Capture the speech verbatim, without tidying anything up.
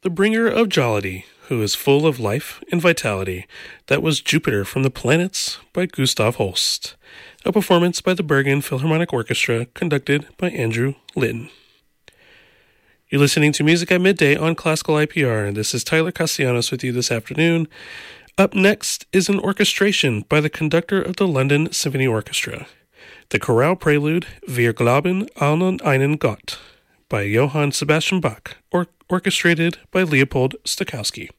the bringer of jollity, who is full of life and vitality. That was Jupiter from the Planets by Gustav Holst, a performance by the Bergen Philharmonic Orchestra conducted by Andrew Litton. You're listening to Music at Midday on Classical I P R. This is Tyler Castellanos with you this afternoon. Up next is an orchestration by the conductor of the London Symphony Orchestra, the chorale prelude Wir glauben an einen Gott by Johann Sebastian Bach, or orchestrated by Leopold Stokowski.